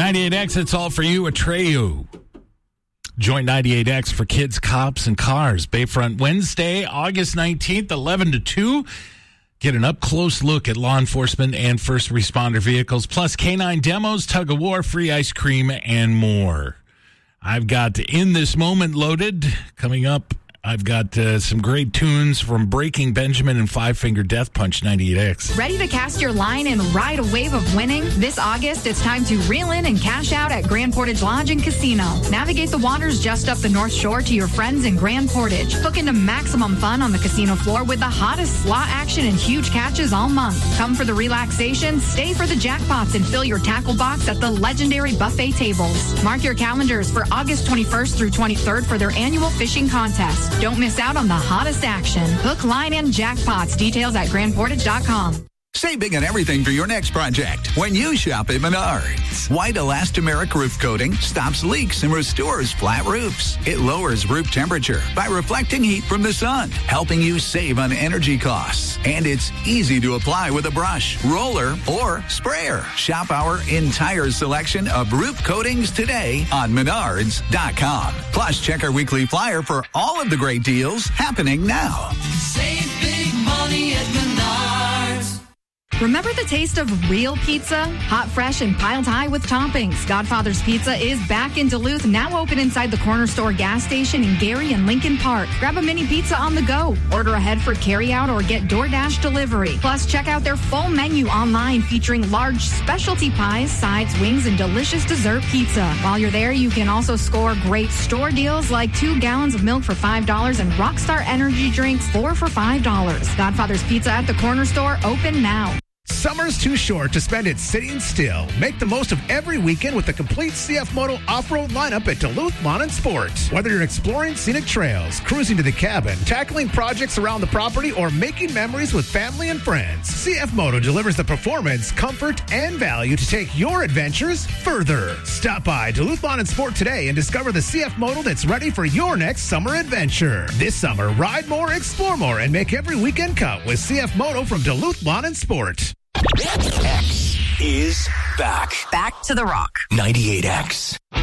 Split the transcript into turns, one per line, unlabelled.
98X, it's all for you, Atreyu. Join 98X for kids, cops, and cars. Bayfront Wednesday, August 19th, 11 to 2. Get an up-close look at law enforcement and first responder vehicles, plus K9 demos, tug-of-war, free ice cream, and more. I've got In This Moment loaded. Coming up, I've got some great tunes from Breaking Benjamin and Five Finger Death Punch 98X.
Ready to cast your line and ride a wave of winning? This August, it's time to reel in and cash out at Grand Portage Lodge and Casino. Navigate the waters just up the North Shore to your friends in Grand Portage. Hook into maximum fun on the casino floor with the hottest slot action and huge catches all month. Come for the relaxation, stay for the jackpots, and fill your tackle box at the legendary buffet tables. Mark your calendars for August 21st through 23rd for their annual fishing contest. Don't miss out on the hottest action. Hook, line, and jackpots. Details at grandportage.com.
Save big on everything for your next project when you shop at Menards. White elastomeric roof coating stops leaks and restores flat roofs. It lowers roof temperature by reflecting heat from the sun, helping you save on energy costs. And it's easy to apply with a brush, roller, or sprayer. Shop our entire selection of roof coatings today on Menards.com. Plus, check our weekly flyer for all of the great deals happening now.
Save big money at Menards.
Remember the taste of real pizza? Hot, fresh, and piled high with toppings. Godfather's Pizza is back in Duluth, now open inside the Corner Store gas station in Gary and Lincoln Park. Grab a mini pizza on the go. Order ahead for carryout or get DoorDash delivery. Plus, check out their full menu online featuring large specialty pies, sides, wings, and delicious dessert pizza. While you're there, you can also score great store deals like 2 gallons of milk for $5 and Rockstar Energy drinks 4 for $5. Godfather's Pizza at the Corner Store, open now.
Summer's too short to spend it sitting still. Make the most of every weekend with the complete CF Moto off-road lineup at Duluth Lawn and Sports. Whether you're exploring scenic trails, cruising to the cabin, tackling projects around the property, or making memories with family and friends, CF Moto delivers the performance, comfort, and value to take your adventures further. Stop by Duluth Lawn and Sport today and discover the CF Moto that's ready for your next summer adventure. This summer, ride more, explore more, and make every weekend count with CF Moto from Duluth Lawn and Sport.
X is back.
Back to the rock.
98X.